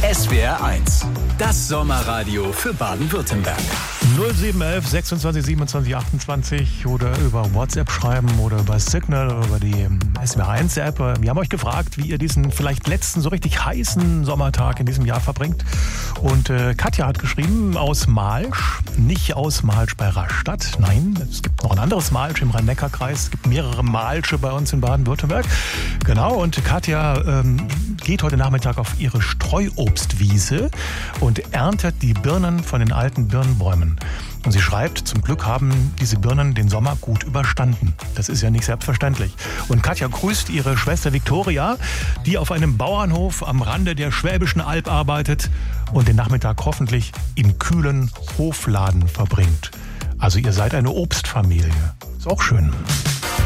SWR 1, das Sommerradio für Baden-Württemberg. 0711 26 27 28 oder über WhatsApp schreiben oder über Signal oder über die SWR 1 App. Wir haben euch gefragt, wie ihr diesen vielleicht letzten so richtig heißen Sommertag in diesem Jahr verbringt. Und Katja hat geschrieben, aus Malsch, nicht aus Malsch bei Rastatt. Nein, es gibt noch ein anderes Malsch im Rhein-Neckar-Kreis. Es gibt mehrere Malsche bei uns in Baden-Württemberg. Genau, und Katja geht heute Nachmittag auf ihre Streuobstwiese und erntet die Birnen von den alten Birnbäumen. Und sie schreibt, zum Glück haben diese Birnen den Sommer gut überstanden. Das ist ja nicht selbstverständlich. Und Katja grüßt ihre Schwester Viktoria, die auf einem Bauernhof am Rande der Schwäbischen Alb arbeitet und den Nachmittag hoffentlich im kühlen Hofladen verbringt. Also ihr seid eine Obstfamilie. Ist auch schön.